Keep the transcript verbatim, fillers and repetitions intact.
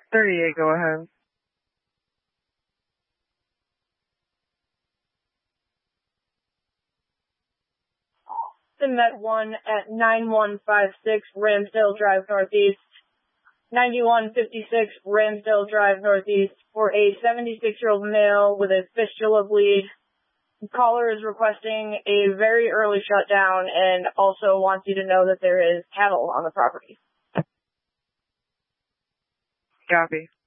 thirty-eight, go ahead. Met one at nine one five six Ramsdale Drive Northeast, ninety-one fifty-six Ramsdale Drive Northeast for a seventy-six-year-old male with a fistula bleed. The caller is requesting a very early shutdown and also wants you to know that there is cattle on the property. Copy.